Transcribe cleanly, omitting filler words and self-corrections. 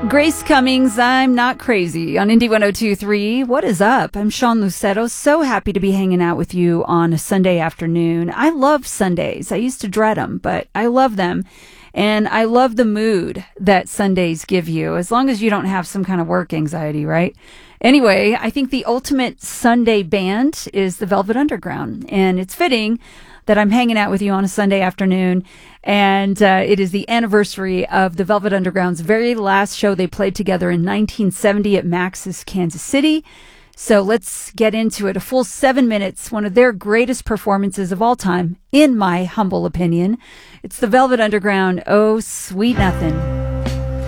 Grace Cummings, I'm Not Crazy on Indy 102.3. What is up? I'm Sean Lucetto. So happy to be hanging out with you on a Sunday afternoon. I love Sundays. I used to dread them, but I love them. And I love the mood that Sundays give you, as long as you don't have some kind of work anxiety, right? Anyway, I think the ultimate Sunday band is the Velvet Underground, and it's fitting that I'm hanging out with you on a Sunday afternoon, and it is the anniversary of the Velvet Underground's very last show they played together in 1970 at Max's Kansas City. So let's get into it. A full 7 minutes, one of their greatest performances of all time, in my humble opinion. It's the Velvet Underground, Oh Sweet Nothing.